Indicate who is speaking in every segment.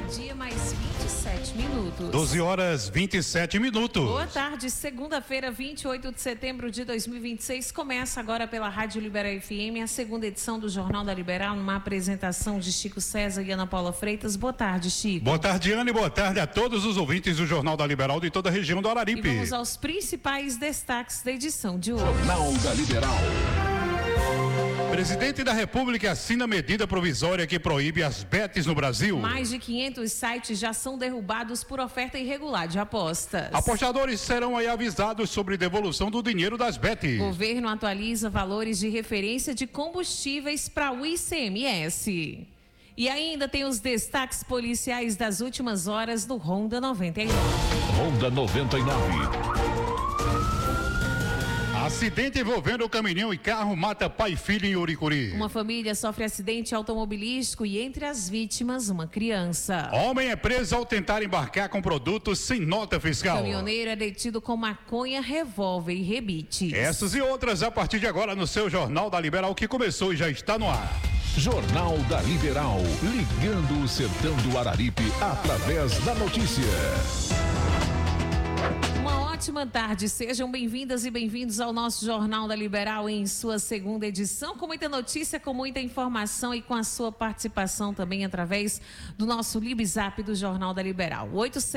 Speaker 1: meio-dia, mais 27 minutos.
Speaker 2: 12 horas 27 minutos.
Speaker 1: Boa tarde, segunda-feira, 28 de setembro de 2026. Começa agora pela Rádio Liberal FM, a segunda edição do Jornal da Liberal, numa apresentação de Chico César e Ana Paula Freitas. Boa tarde, Chico.
Speaker 2: Boa tarde, Ana, e boa tarde a todos os ouvintes do Jornal da Liberal de toda a região do Araripe.
Speaker 1: E vamos aos principais destaques da edição de hoje.
Speaker 3: Jornal da Liberal.
Speaker 2: Presidente da República assina medida provisória que proíbe as bets no Brasil.
Speaker 1: Mais de 500 sites já são derrubados por oferta irregular de apostas.
Speaker 2: Apostadores serão aí avisados sobre devolução do dinheiro das bets.
Speaker 1: Governo atualiza valores de referência de combustíveis para o ICMS. E ainda tem os destaques policiais das últimas horas do Ronda 99.
Speaker 3: Ronda 99.
Speaker 2: Acidente envolvendo caminhão e carro mata pai e filho em Uricuri.
Speaker 1: Uma família sofre acidente automobilístico e entre as vítimas, uma criança.
Speaker 2: Homem é preso ao tentar embarcar com produtos sem nota fiscal.
Speaker 1: Caminhoneiro é detido com maconha, revólver e rebites.
Speaker 2: Essas e outras a partir de agora no seu Jornal da Liberal, que começou e já está no ar.
Speaker 3: Jornal da Liberal, ligando o sertão do Araripe através da notícia.
Speaker 1: Ótima tarde, sejam bem-vindas e bem-vindos ao nosso Jornal da Liberal em sua segunda edição, com muita notícia, com muita informação e com a sua participação também através do nosso LibZap do Jornal da Liberal,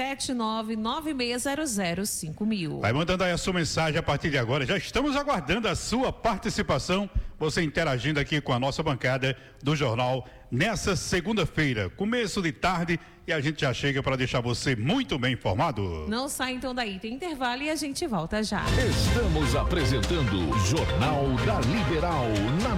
Speaker 1: 879-9600-5000.
Speaker 2: Vai mandando aí a sua mensagem a partir de agora, já estamos aguardando a sua participação, você interagindo aqui com a nossa bancada do Jornal nessa segunda-feira, começo de tarde, e a gente já chega para deixar você muito bem informado.
Speaker 1: Não sai então daí, tem intervalo e a gente volta já.
Speaker 3: Estamos apresentando Jornal da Liberal na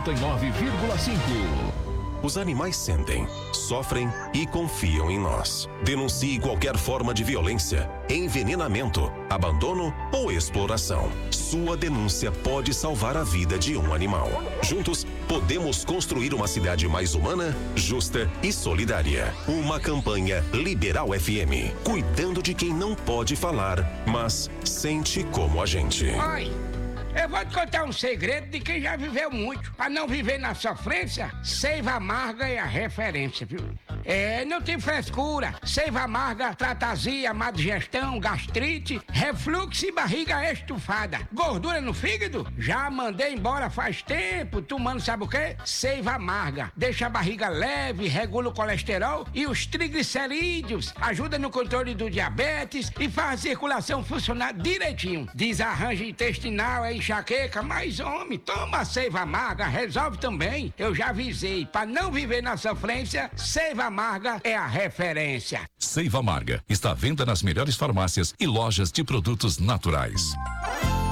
Speaker 3: 99,5.
Speaker 4: Os animais sentem, sofrem e confiam em nós. Denuncie qualquer forma de violência, envenenamento, abandono ou exploração. Sua denúncia pode salvar a vida de um animal. Juntos, podemos construir uma cidade mais humana, justa e solidária. Uma campanha Liberal FM, cuidando de quem não pode falar, mas sente como a gente.
Speaker 5: Oi, eu vou te contar um segredo de quem já viveu muito. Para não viver na sofrência, Seiva Amarga é a referência, viu? Não tem frescura. Seiva Amarga trata azia, má digestão, gastrite, refluxo e barriga estufada. Gordura no fígado? Já mandei embora faz tempo, tomando sabe o quê? Seiva Amarga. Deixa a barriga leve, regula o colesterol e os triglicerídeos, ajuda no controle do diabetes e faz a circulação funcionar direitinho. Desarranjo intestinal, enxaqueca, mas homem, toma a Seiva Amarga, resolve também. Eu já avisei, para não viver na sofrência, Seiva Amarga é a referência.
Speaker 3: Seiva Amarga está à venda nas melhores farmácias e lojas de produtos naturais.